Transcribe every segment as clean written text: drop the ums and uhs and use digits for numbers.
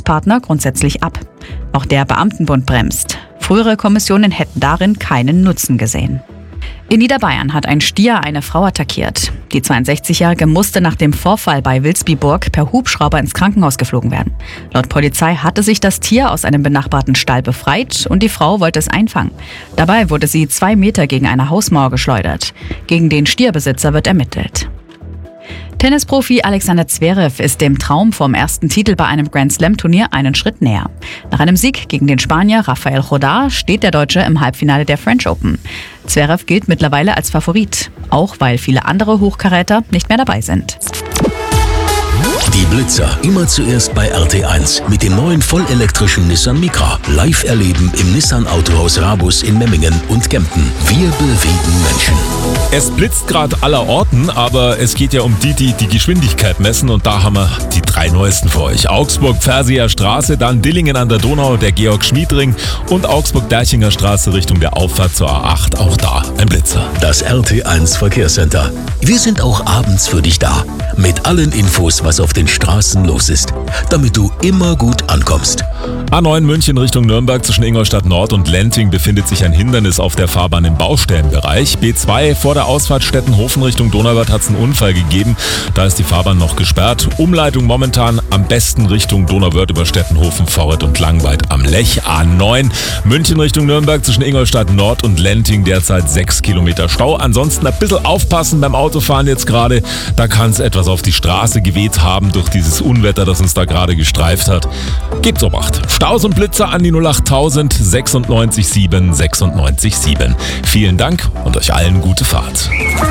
Koalitionspartner grundsätzlich ab. Auch der Beamtenbund bremst. Frühere Kommissionen hätten darin keinen Nutzen gesehen. In Niederbayern hat ein Stier eine Frau attackiert. Die 62-Jährige musste nach dem Vorfall bei Wilsbiburg per Hubschrauber ins Krankenhaus geflogen werden. Laut Polizei hatte sich das Tier aus einem benachbarten Stall befreit und die Frau wollte es einfangen. Dabei wurde sie 2 Meter gegen eine Hausmauer geschleudert. Gegen den Stierbesitzer wird ermittelt. Tennisprofi Alexander Zverev ist dem Traum vom ersten Titel bei einem Grand-Slam-Turnier einen Schritt näher. Nach einem Sieg gegen den Spanier Rafael Nadal steht der Deutsche im Halbfinale der French Open. Zverev gilt mittlerweile als Favorit, auch weil viele andere Hochkaräter nicht mehr dabei sind. Die Blitzer immer zuerst bei RT1 mit dem neuen vollelektrischen Nissan Micra. Live erleben im Nissan Autohaus Rabus in Memmingen und Kempten. Wir bewegen Menschen. Es blitzt gerade allerorten, aber es geht ja um die Geschwindigkeit messen und da haben wir die 3 neuesten für euch. Augsburg-Pferseer Straße, dann Dillingen an der Donau, der Georg-Schmied-Ring und Augsburg-Derchinger Straße Richtung der Auffahrt zur A8. Auch da ein Blitzer. Das RT1 Verkehrscenter. Wir sind auch abends für dich da. Mit allen Infos, was auf den Straßen los ist, damit du immer gut ankommst. A9 München Richtung Nürnberg zwischen Ingolstadt Nord und Lenting befindet sich ein Hindernis auf der Fahrbahn im Baustellenbereich. B2 vor der Ausfahrt Stettenhofen Richtung Donauwörth hat es einen Unfall gegeben. Da ist die Fahrbahn noch gesperrt. Umleitung momentan am besten Richtung Donauwörth über Stettenhofen, Vorret und Langweid am Lech. A9 München Richtung Nürnberg zwischen Ingolstadt Nord und Lenting derzeit 6 Kilometer Stau. Ansonsten ein bisschen aufpassen beim Autofahren jetzt gerade. Da kann es etwas auf die Straße geweht haben durch dieses Unwetter, das uns da gerade gestreift hat. Gebt's um 8. Staus und Blitzer an die 08000 96 7 96 7. Vielen Dank und euch allen gute Fahrt.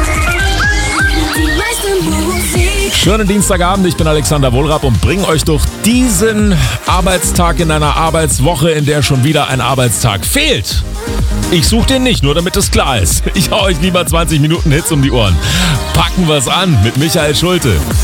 Schönen Dienstagabend, ich bin Alexander Wohlrab und bringe euch durch diesen Arbeitstag in einer Arbeitswoche, in der schon wieder ein Arbeitstag fehlt. Ich suche den nicht, nur damit es klar ist. Ich hau euch lieber 20 Minuten Hits um die Ohren. Packen wir's an mit Michael Schulte.